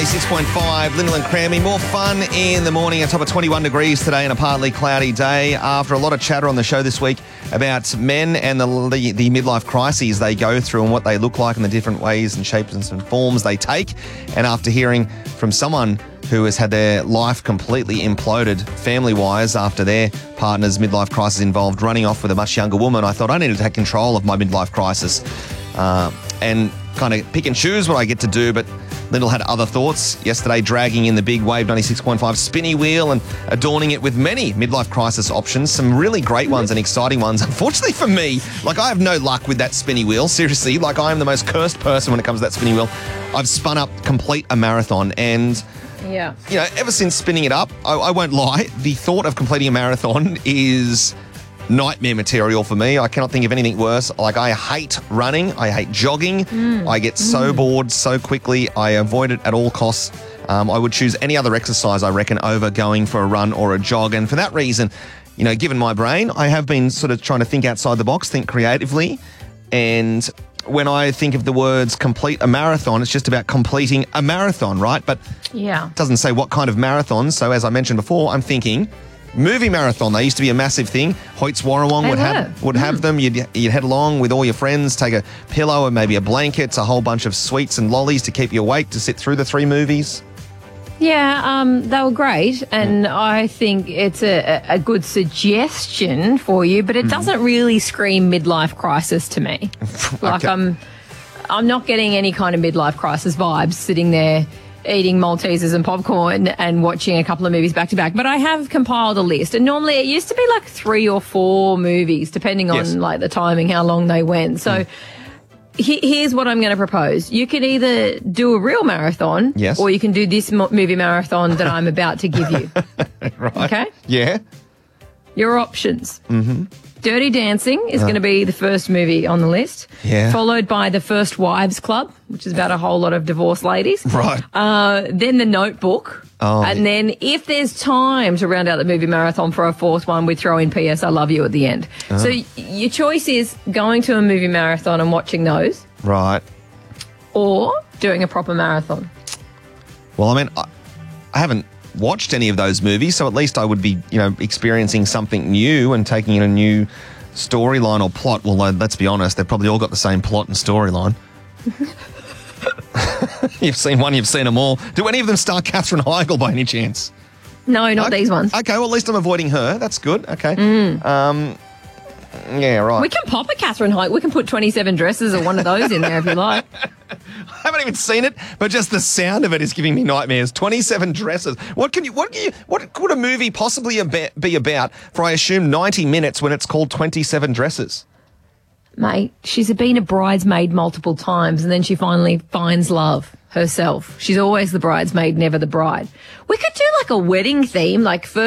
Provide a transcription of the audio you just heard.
96.5, Lyndall and Crammy. More fun in the morning, a top of 21 degrees today and a partly cloudy day. After a lot of chatter on the show this week about men and the midlife crises they go through and what they look like and the different ways and shapes and forms they take. And after hearing from someone who has had their life completely imploded family-wise after their partner's midlife crisis involved running off with a much younger woman, I thought I needed to take control of my midlife crisis and kind of pick and choose what I get to do. But Lyndall had other thoughts yesterday, dragging in the big Wave 96.5 spinny wheel and adorning it with many midlife crisis options, some really great ones and exciting ones. Unfortunately for me, I have no luck with that spinny wheel. Seriously, I am the most cursed person when it comes to that spinny wheel. I've spun up complete a marathon and... yeah. Ever since spinning it up, I won't lie, the thought of completing a marathon is nightmare material for me. I cannot think of anything worse. I hate running. I hate jogging. I get so bored so quickly. I avoid it at all costs. I would choose any other exercise, I reckon, over going for a run or a jog. And for that reason, given my brain, I have been sort of trying to think outside the box, think creatively. And when I think of the words complete a marathon, it's just about completing a marathon, right? But yeah, it doesn't say what kind of marathon. So as I mentioned before, I'm thinking movie marathon. They used to be a massive thing. Hoyts Warrawong would have them. You'd head along with all your friends, take a pillow and maybe a blanket, a whole bunch of sweets and lollies to keep you awake to sit through the 3 movies. Yeah, they were great, and I think it's a good suggestion for you, but it doesn't really scream midlife crisis to me. Okay. I'm not getting any kind of midlife crisis vibes sitting there eating Maltesers and popcorn and watching a couple of movies back to back. But I have compiled a list, and normally it used to be 3 or 4 movies, depending on the timing, how long they went. So here's what I'm going to propose. You can either do a real marathon, or you can do this movie marathon that I'm about to give you. Right. Okay? Yeah. Your options. Dirty Dancing is going to be the first movie on the list, followed by The First Wives Club, which is about a whole lot of divorced ladies. Right. Then The Notebook. And then if there's time to round out the movie marathon for a 4th one, we throw in P.S. I Love You at the end. So your choice is going to a movie marathon and watching those. Right. Or doing a proper marathon. Well, I haven't watched any of those movies, so at least I would be, experiencing something new and taking in a new storyline or plot. Well, let's be honest, they've probably all got the same plot and storyline. You've seen one, you've seen them all. Do any of them star Katherine Heigl by any chance? No, not these ones. Okay, well, at least I'm avoiding her. That's good. Okay. Yeah, right. We can pop a Katherine Heigl. We can put 27 Dresses or one of those in there if you like. I haven't even seen it, but just the sound of it is giving me nightmares. 27 Dresses. What could a movie possibly be about for, I assume, 90 minutes when it's called 27 Dresses? Mate, she's been a bridesmaid multiple times and then she finally finds love herself. She's always the bridesmaid, never the bride. We could do a wedding theme, first